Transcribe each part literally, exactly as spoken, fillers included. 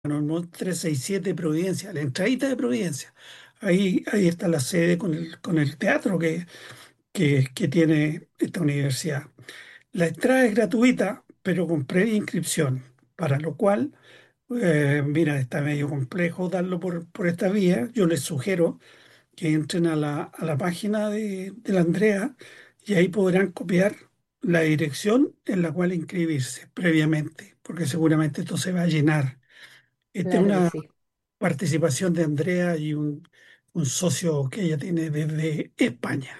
Mall trescientos sesenta y siete Providencia, la entradita de Providencia. Ahí, ahí está la sede con el, con el teatro que, que, que tiene esta universidad. La entrada es gratuita, pero con previa inscripción, para lo cual, eh, mira, está medio complejo darlo por, por esta vía. Yo les sugiero que entren a la, a la página de, de la Andrea y ahí podrán copiar la dirección en la cual inscribirse previamente, porque seguramente esto se va a llenar. Esta es Claro que una sí. participación de Andrea y un, un socio que ella tiene desde España.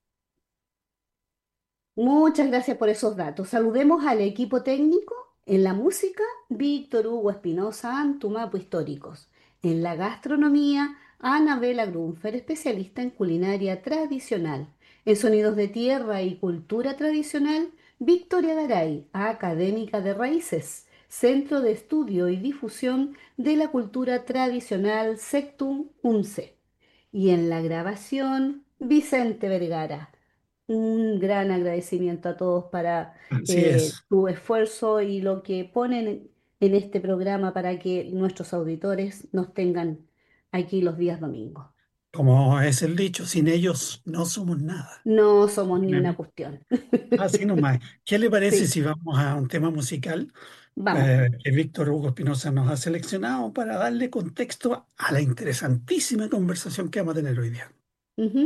Muchas gracias por esos datos. Saludemos al equipo técnico. En la música, Víctor Hugo Espinosa, Antumapo Históricos. En la gastronomía, Anabela Grunfer, especialista en culinaria tradicional. En sonidos de tierra y cultura tradicional, Victoria Garay, académica de Raíces, Centro de Estudio y Difusión de la Cultura Tradicional Sectum UNCE. Y en la grabación, Vicente Vergara. Un gran agradecimiento a todos para Así eh, es, tu esfuerzo y lo que ponen en en este programa para que nuestros auditores nos tengan aquí los días domingos. como es el dicho, sin ellos no somos nada. No somos ni una cuestión. Así nomás. ¿Qué le parece Sí, si vamos a un tema musical vamos. eh, que Víctor Hugo Espinosa nos ha seleccionado para darle contexto a la interesantísima conversación que vamos a tener hoy día? Ujú.